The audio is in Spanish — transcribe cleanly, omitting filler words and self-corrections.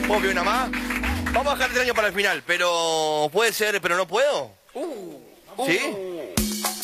¿Puedo pedir una más? Vamos a dejar el año para el final, pero puede ser, pero no puedo. ¿Sí?